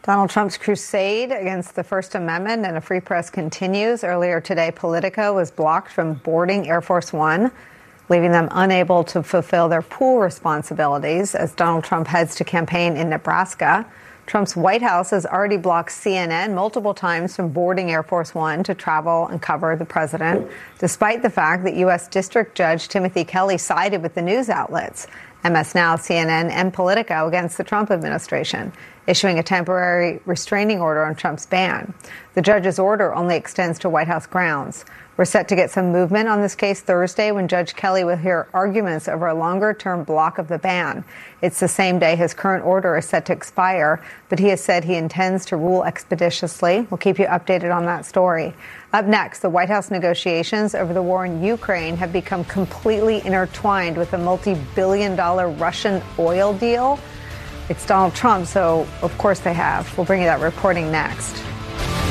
Donald Trump's crusade against the First Amendment and a free press continues. Earlier today, Politico was blocked from boarding Air Force One, leaving them unable to fulfill their pool responsibilities as Donald Trump heads to campaign in Nebraska. Trump's White House has already blocked CNN multiple times from boarding Air Force One to travel and cover the president, despite the fact that U.S. District Judge Timothy Kelly sided with the news outlets, MS Now, CNN, and Politico against the Trump administration, issuing a temporary restraining order on Trump's ban. The judge's order only extends to White House grounds. We're set to get some movement on this case Thursday when Judge Kelly will hear arguments over a longer-term block of the ban. It's the same day his current order is set to expire, but he has said he intends to rule expeditiously. We'll keep you updated on that story. Up next, the White House negotiations over the war in Ukraine have become completely intertwined with a multi-billion-dollar Russian oil deal. It's Donald Trump, so of course they have. We'll bring you that reporting next.